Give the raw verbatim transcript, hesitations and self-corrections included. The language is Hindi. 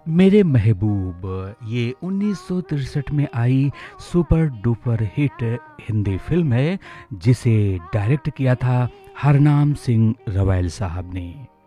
मेरे महबूब ये उन्नीस सौ तिरसठ में आई super duper hit Hindi film है जिसे डायरेक्ट किया था हरनाम सिंह रवैल साहब ने।